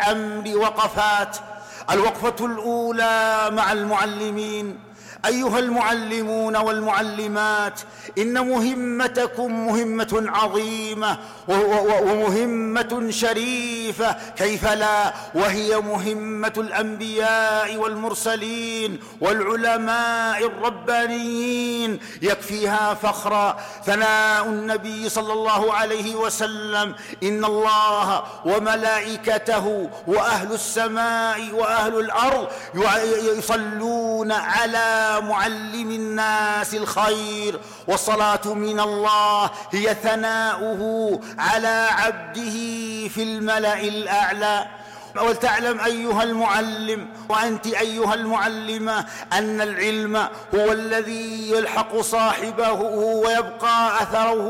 الأمر وقفات. الوقفة الأولى مع المعلمين. أيها المعلمون والمعلمات، إن مهمتكم مهمة عظيمة ومهمة شريفة، كيف لا، وهي مهمة الأنبياء والمرسلين والعلماء الربانيين. يكفيها فخرا ثناء النبي صلى الله عليه وسلم: إن الله وملائكته وأهل السماء وأهل الأرض يصلون على معلم الناس الخير. والصلاة من الله هي ثناؤه على عبده في الملأ الأعلى. ولتعلم أيها المعلم وأنت أيها المعلمة أن العلم هو الذي يلحق صاحبه ويبقى أثره